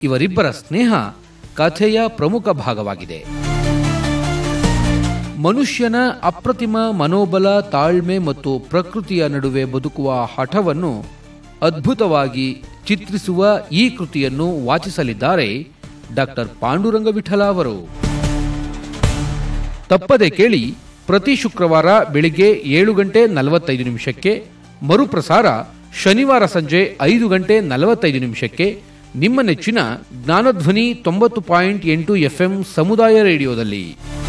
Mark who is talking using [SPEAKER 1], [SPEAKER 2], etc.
[SPEAKER 1] ಇವರಿಬ್ಬರ ಸ್ನೇಹ ಕಥೆಯ ಪ್ರಮುಖ ಭಾಗವಾಗಿದೆ. ಮನುಷ್ಯನ ಅಪ್ರತಿಮ ಮನೋಬಲ ತಾಳ್ಮೆ ಮತ್ತು ಪ್ರಕೃತಿಯ ನಡುವೆ ಬದುಕುವ ಹಠವನ್ನು ಅದ್ಭುತವಾಗಿ ಚಿತ್ರಿಸುವ ಈ ಕೃತಿಯನ್ನು ವಾಚಿಸಲಿದ್ದಾರೆ ಡಾಕ್ಟರ್ ಪಾಂಡುರಂಗ ವಿಠಲ ಅವರು. ತಪ್ಪದೆ ಕೇಳಿ, ಪ್ರತಿ ಶುಕ್ರವಾರ ಬೆಳಿಗ್ಗೆ 7:45 ಮರುಪ್ರಸಾರ ಶನಿವಾರ ಸಂಜೆ 5:45 ನಿಮ್ಮ ನೆಚ್ಚಿನ ಜ್ಞಾನಧ್ವನಿ 90.8 FM ಸಮುದಾಯ ರೇಡಿಯೋದಲ್ಲಿ.